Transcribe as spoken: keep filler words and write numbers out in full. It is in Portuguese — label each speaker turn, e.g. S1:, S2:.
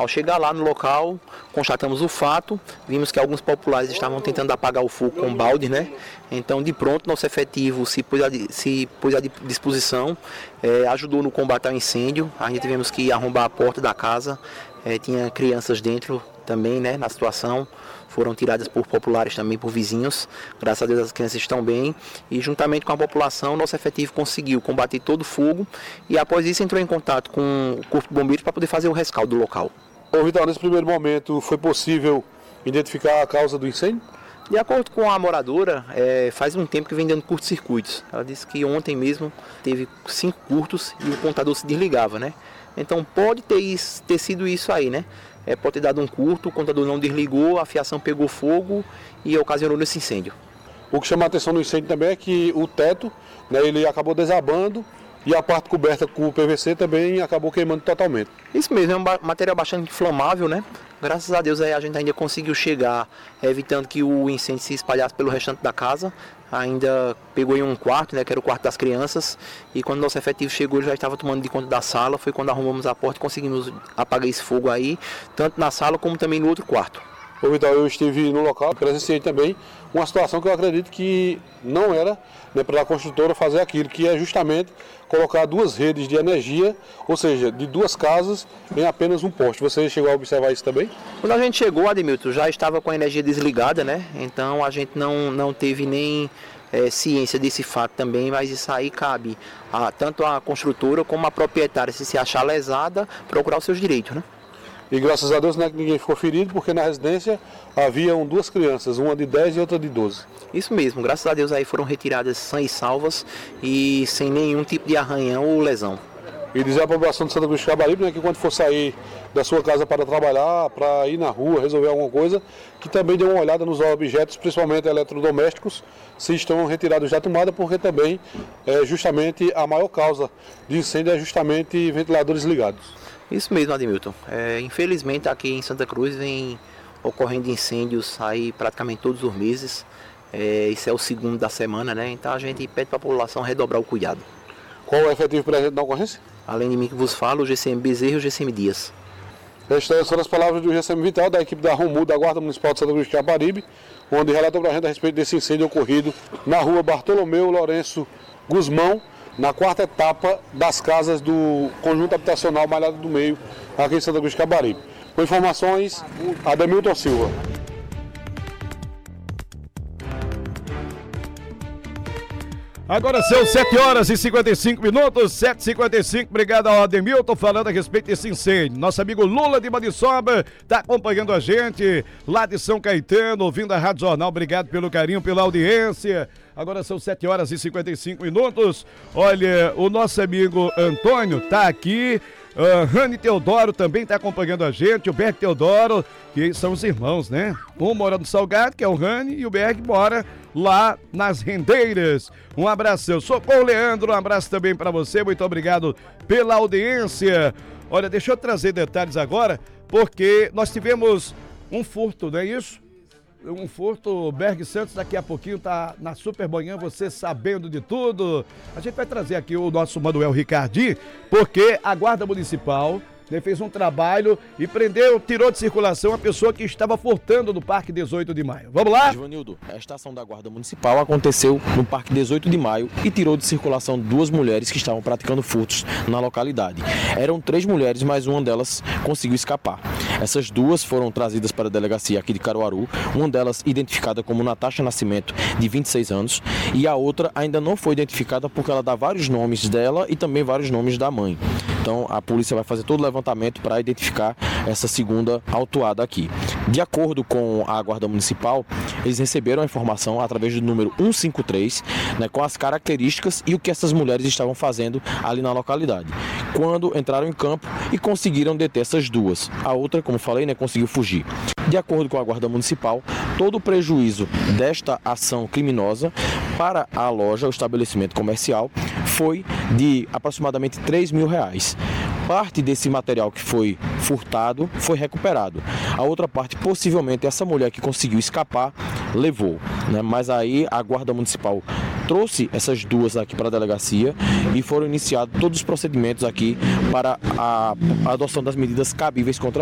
S1: Ao chegar lá no local, constatamos o fato, vimos que alguns populares estavam tentando apagar o fogo com balde, né? Então, de pronto, nosso efetivo se pôs à, se pôs à disposição, é, ajudou no combate ao incêndio. A gente tivemos que arrombar a porta da casa, é, tinha crianças dentro também, né, na situação. Foram tiradas por populares também, por vizinhos. Graças a Deus as crianças estão bem. E juntamente com a população, nosso efetivo conseguiu combater todo o fogo. E após isso entrou em contato com o Corpo de Bombeiros para poder fazer o rescaldo do local.
S2: Ô Vital, nesse primeiro momento foi possível identificar a causa do incêndio?
S1: De acordo com a moradora, é, faz um tempo que vem dando curtos-circuitos. Ela disse que ontem mesmo teve cinco curtos e o contador se desligava, né? Então pode ter, isso, ter sido isso aí, né? É, pode ter dado um curto, o contador não desligou, a fiação pegou fogo e ocasionou esse incêndio.
S2: O que chama a atenção no incêndio também é que o teto, né, ele acabou desabando e a parte coberta com o P V C também acabou queimando totalmente.
S1: Isso mesmo, é um material bastante inflamável, né? Graças a Deus aí a gente ainda conseguiu chegar, evitando que o incêndio se espalhasse pelo restante da casa. Ainda pegou em um quarto, né, que era o quarto das crianças, e quando nosso efetivo chegou ele já estava tomando de conta da sala. Foi quando arrumamos a porta e conseguimos apagar esse fogo aí, tanto na sala como também no outro quarto.
S2: Ô Vital, eu estive no local, presenciei também uma situação que eu acredito que não era, né, para a construtora fazer aquilo, que é justamente colocar duas redes de energia, ou seja, de duas casas em apenas um poste. Você chegou a observar isso também?
S1: Quando a gente chegou, Ademilton, já estava com a energia desligada, né? Então a gente não, não teve nem é, ciência desse fato também, mas isso aí cabe a, tanto a construtora como a proprietária, se se achar lesada, procurar os seus direitos, né?
S2: E graças a Deus não é que ninguém ficou ferido, porque na residência haviam duas crianças, uma de dez e outra de doze.
S1: Isso mesmo, graças a Deus aí foram retiradas sãs e salvas e sem nenhum tipo de arranhão ou lesão.
S2: E dizer à população de Santa Cruz de Capibaribe, né, que quando for sair da sua casa para trabalhar, para ir na rua, resolver alguma coisa, que também dê uma olhada nos objetos, principalmente eletrodomésticos, se estão retirados da tomada, porque também é justamente a maior causa de incêndio é justamente ventiladores ligados.
S1: Isso mesmo, Ademilton. É, infelizmente aqui em Santa Cruz vem ocorrendo incêndios aí praticamente todos os meses. É, isso é o segundo da semana, né? Então a gente pede para a população redobrar o cuidado.
S2: Qual é o efetivo presente na ocorrência?
S1: Além de mim que vos falo, o G C M Bezerra e o G C M Dias.
S2: Estas são as palavras do G C M Vital, da equipe da ROMU, da Guarda Municipal de Santa Cruz de Capibaribe, onde relatou para a gente a respeito desse incêndio ocorrido na rua Bartolomeu Lourenço Guzmão, na quarta etapa das casas do conjunto habitacional Malhada do Meio, aqui em Santa Cruz de Capibaribe. Com informações, Ademilton Silva.
S3: Agora são sete horas e cinquenta e cinco minutos, sete e cinquenta e cinco, obrigado ao Ademilton falando a respeito desse incêndio. Nosso amigo Lula de Maniçoba está acompanhando a gente lá de São Caetano, ouvindo a Rádio Jornal, obrigado pelo carinho, pela audiência. Agora são sete horas e cinquenta e cinco minutos, olha, o nosso amigo Antônio está aqui, Uh, Rani Teodoro também está acompanhando a gente, o Berg Teodoro, que são os irmãos, né? Um mora no Salgado, que é o Rani, e o Berg mora lá nas Rendeiras. Um abração. Socorro, Leandro, um abraço também para você, muito obrigado pela audiência. Olha, deixa eu trazer detalhes agora, porque nós tivemos um furto, não é isso? Um furto, Berg Santos daqui a pouquinho tá na Super Manhã, você sabendo de tudo. A gente vai trazer aqui o nosso Manuel Ricardi, porque a Guarda Municipal, né, fez um trabalho e prendeu, tirou de circulação a pessoa que estava furtando no Parque dezoito de maio. Vamos lá?
S4: Givanildo, a estação da Guarda Municipal aconteceu no Parque dezoito de maio e tirou de circulação duas mulheres que estavam praticando furtos na localidade. Eram três mulheres, mas uma delas conseguiu escapar. Essas duas foram trazidas para a delegacia aqui de Caruaru, uma delas identificada como Natasha Nascimento, de vinte e seis anos, e a outra ainda não foi identificada porque ela dá vários nomes dela e também vários nomes da mãe. Então a polícia vai fazer todo o levantamento para identificar essa segunda autuada aqui. De acordo com a Guarda Municipal, eles receberam a informação através do número cento e cinquenta e três, né, com as características e o que essas mulheres estavam fazendo ali na localidade. Quando entraram em campo e conseguiram deter essas duas. A outra, como falei, né, conseguiu fugir. De acordo com a Guarda Municipal, todo o prejuízo desta ação criminosa para a loja, o estabelecimento comercial, foi de aproximadamente três mil reais. Parte desse material que foi furtado foi recuperado. A outra parte, possivelmente, essa mulher que conseguiu escapar, levou, né? Mas aí a Guarda Municipal trouxe essas duas aqui para a delegacia e foram iniciados todos os procedimentos aqui para a adoção das medidas cabíveis contra